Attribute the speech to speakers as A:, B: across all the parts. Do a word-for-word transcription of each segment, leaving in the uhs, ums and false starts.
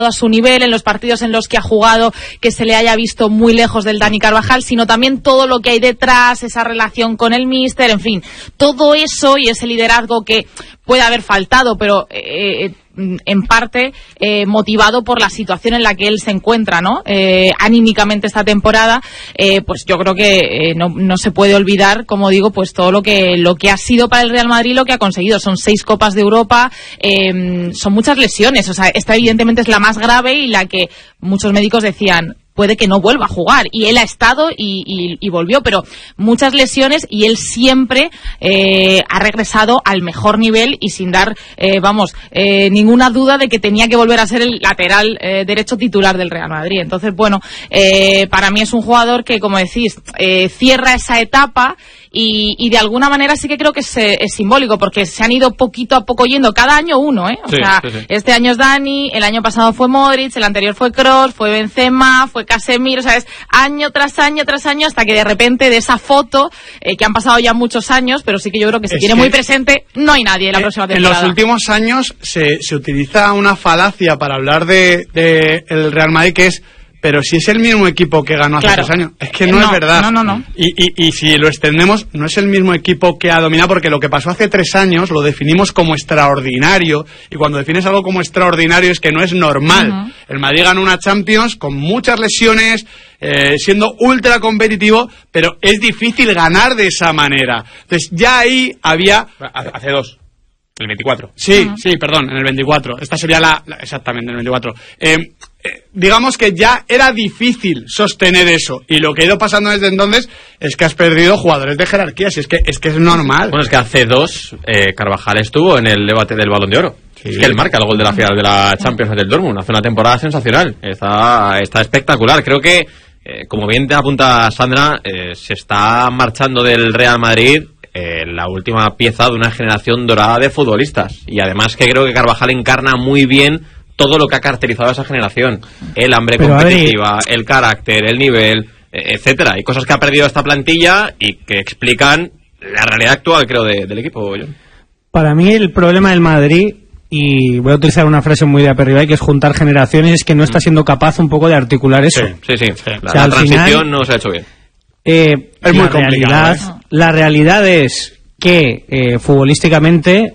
A: a su nivel, en los partidos en los que ha jugado, que se le haya visto muy lejos del Dani Carvajal, sino también todo lo que hay detrás, esa relación con el míster, en fin, todo eso y ese liderazgo que puede haber faltado, pero eh, en parte eh, motivado por la situación en la que él se encuentra, ¿no? Eh, anímicamente esta temporada, eh, pues yo creo que eh, no, no se puede olvidar, como digo, pues todo lo que lo que ha sido para el Real Madrid, lo que ha conseguido. Son seis Copas de Europa, eh, son muchas lesiones, o sea, esta evidentemente es la más grave y la que muchos médicos decían puede que no vuelva a jugar, y él ha estado y, y, y volvió, pero muchas lesiones, y él siempre eh, ha regresado al mejor nivel y sin dar, eh, vamos, eh, ninguna duda de que tenía que volver a ser el lateral eh, derecho titular del Real Madrid. Entonces, bueno, eh, para mí es un jugador que, como decís, eh, cierra esa etapa. Y, y de alguna manera sí que creo que es, es simbólico, porque se han ido poquito a poco yendo, cada año uno, ¿eh? O
B: sí,
A: sea,
B: sí, sí.
A: Este año es Dani, el año pasado fue Modric, el anterior fue Kroos, fue Benzema, fue Casemiro, ¿sabes? Año tras año tras año, hasta que de repente de esa foto, eh, que han pasado ya muchos años, pero sí que yo creo que se
C: es
A: tiene
C: que
A: muy presente, no hay nadie en la
C: en,
A: próxima temporada.
C: En los últimos años se, se utiliza una falacia para hablar de, de el Real Madrid, que es pero si es el mismo equipo que ganó hace
A: claro.
C: tres años. Es que no,
A: no
C: es verdad.
A: No, no, no.
C: Y, y, y si lo extendemos, no es el mismo equipo que ha dominado, porque lo que pasó hace tres años lo definimos como extraordinario. Y cuando defines algo como extraordinario es que no es normal. Uh-huh. El Madrid ganó una Champions con muchas lesiones, eh, siendo ultra competitivo, pero es difícil ganar de esa manera. Entonces ya ahí había...
B: Hace dos. El veinticuatro.
C: Sí, uh-huh. sí, perdón, en el veinticuatro. Esta sería la... la exactamente, en el veinticuatro. Eh... Eh, digamos que ya era difícil sostener eso, y lo que ha ido pasando desde entonces es que has perdido jugadores de jerarquía, si es que es que es normal.
B: Bueno, es que hace dos eh, Carvajal estuvo en el debate del Balón de Oro. Sí. Es que él marca el gol de la final de la Champions del Dortmund, hace una temporada sensacional, está, está espectacular. Creo que, eh, como bien te apunta Sandra, eh, se está marchando del Real Madrid eh, la última pieza de una generación dorada de futbolistas, y además que creo que Carvajal encarna muy bien todo lo que ha caracterizado a esa generación, el hambre pero competitiva, ver, el carácter, el nivel, etcétera. Hay cosas que ha perdido esta plantilla y que explican la realidad actual, creo, de, del equipo. John.
D: Para mí el problema del Madrid, y voy a utilizar una frase muy de Aperribay, que es juntar generaciones, es que no está siendo capaz un poco de articular eso.
B: Sí, sí, sí. sí. La,
D: o sea,
B: la transición
D: final,
B: no se ha hecho bien.
D: Eh,
C: es muy complicado.
D: Realidad, ¿eh? La realidad es que eh, futbolísticamente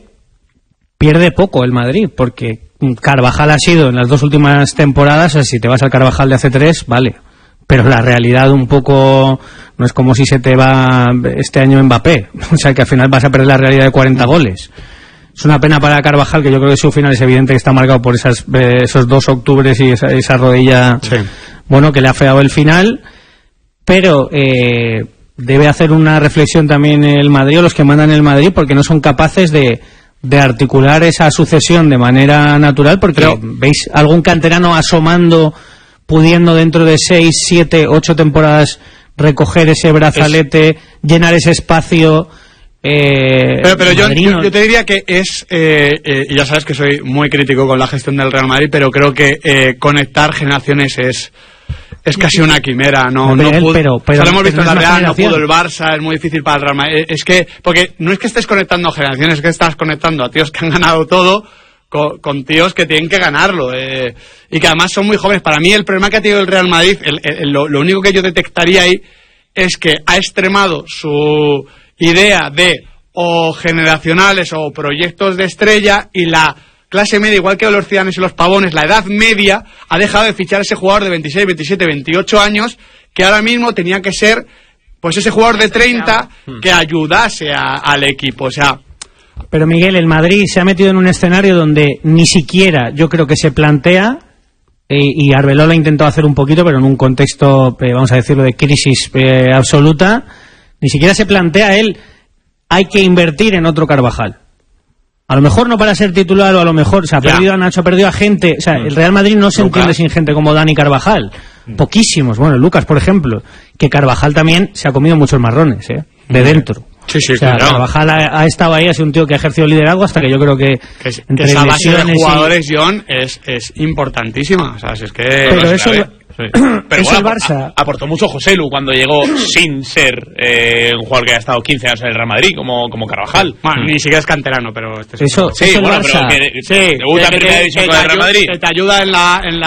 D: pierde poco el Madrid, porque Carvajal ha sido en las dos últimas temporadas, o sea, si te vas al Carvajal de hace tres, vale, pero la realidad un poco no es como si se te va este año Mbappé, o sea que al final vas a perder la realidad de cuarenta goles. Es una pena para Carvajal, que yo creo que su final es evidente que está marcado por esas, eh, esos dos octubres y esa, esa rodilla, sí. Bueno, que le ha feado el final, pero eh, debe hacer una reflexión también el Madrid, o los que mandan el Madrid, porque no son capaces de de articular esa sucesión de manera natural, porque pero, veis algún canterano asomando, pudiendo dentro de seis, siete, ocho temporadas recoger ese brazalete, es, llenar ese espacio. Eh,
C: pero pero yo, yo, yo te diría que es, eh, eh, y ya sabes que soy muy crítico con la gestión del Real Madrid, pero creo que eh, conectar generaciones es es casi una quimera, no, no,
D: no pudo,
C: pero, pero, lo hemos visto en la Real, no pudo el Barça, es muy difícil para el Real Madrid. Es que, porque no es que estés conectando generaciones, es que estás conectando a tíos que han ganado todo con, con tíos que tienen que ganarlo, eh, y que además son muy jóvenes. Para mí el problema que ha tenido el Real Madrid, el, el, lo, lo único que yo detectaría ahí es que ha extremado su idea de o generacionales o proyectos de estrella, y la clase media, igual que los ciudadanos y los pavones, la edad media ha dejado de fichar ese jugador de veintiséis, veintisiete, veintiocho años, que ahora mismo tenía que ser pues ese jugador de treinta que ayudase a, al equipo. O sea,
D: pero Miguel, el Madrid se ha metido en un escenario donde ni siquiera yo creo que se plantea, eh, y Arbeloa lo ha intentado hacer un poquito, pero en un contexto, eh, vamos a decirlo, de crisis eh, absoluta, ni siquiera se plantea él, hay que invertir en otro Carvajal. A lo mejor no para ser titular, o a lo mejor se ha ya. perdido a Nacho, ha perdido a gente. O sea, el Real Madrid no se Lucas. entiende sin gente como Dani Carvajal. Poquísimos. Bueno, Lucas, por ejemplo. Que Carvajal también se ha comido muchos marrones, ¿eh? De dentro.
C: Sí, sí,
D: o sea,
C: claro.
D: Carvajal ha, ha estado ahí, ha sido un tío que ha ejercido liderazgo hasta que yo creo que,
C: que, es,
D: entre
C: que esa base de jugadores,
D: y...
C: John, es, es importantísima. O sea, si es que...
D: Pero
C: no
D: eso...
B: Sí.
E: Pero
D: es
E: bueno,
D: el Barça.
E: a, aportó mucho Joselu cuando llegó sin ser eh, un jugador que ha estado quince años en el Real Madrid, como, como Carvajal.
C: Bueno, mm. ni siquiera es canterano, pero... Este es
D: eso,
E: sí,
D: eso
E: bueno,
D: el Barça.
E: pero que,
C: sí,
E: debuta en primera división con el Real Madrid.
C: Que te ayuda en la... En la